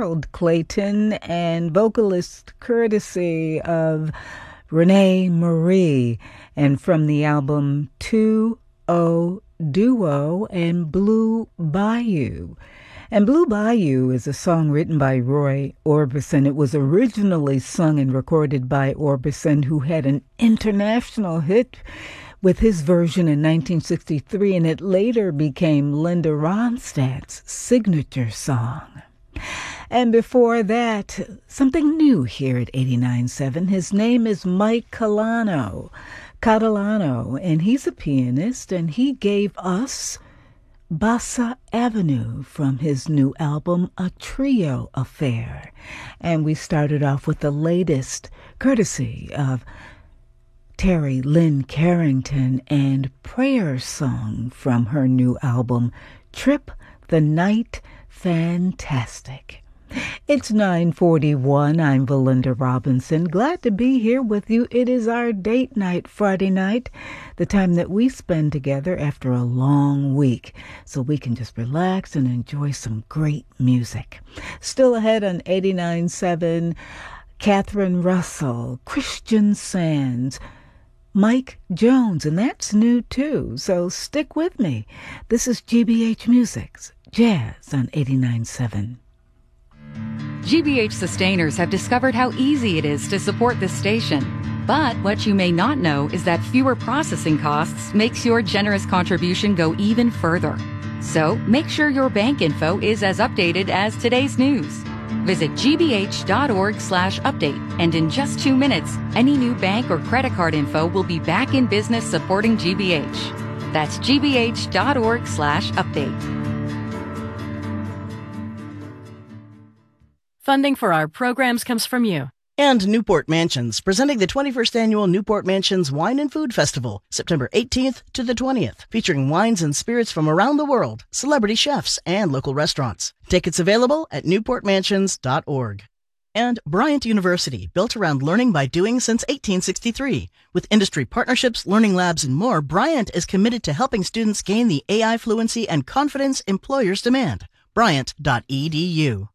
Harold Clayton and vocalist courtesy of Renee Marie, and from the album 2-0 Duo and Blue Bayou. And Blue Bayou is a song written by Roy Orbison. It was originally sung and recorded by Orbison, who had an international hit with his version in 1963, and it later became Linda Ronstadt's signature song. And before that, something new here at 89.7. His name is Mike Catalano, and he's a pianist, and he gave us Bassa Avenue from his new album, A Trio Affair. And we started off with the latest, courtesy of Terry Lynn Carrington, and Prayer Song from her new album, Trip the Night Fantastic. It's 9:41. I'm Valinda Robinson. Glad to be here with you. It is our date night, Friday night, the time that we spend together after a long week, so we can just relax and enjoy some great music. Still ahead on 89.7, Catherine Russell, Christian Sands, Mike Jones, and that's new too, so stick with me. This is GBH Music's Jazz on 89.7. GBH sustainers have discovered how easy it is to support this station. But what you may not know is that fewer processing costs makes your generous contribution go even further. So make sure your bank info is as updated as today's news. Visit gbh.org/update, and in just 2 minutes, any new bank or credit card info will be back in business supporting GBH. That's gbh.org/update. Funding for our programs comes from you. And Newport Mansions, presenting the 21st Annual Newport Mansions Wine and Food Festival, September 18th to the 20th, featuring wines and spirits from around the world, celebrity chefs, and local restaurants. Tickets available at newportmansions.org. And Bryant University, built around learning by doing since 1863. With industry partnerships, learning labs, and more, Bryant is committed to helping students gain the AI fluency and confidence employers demand. Bryant.edu.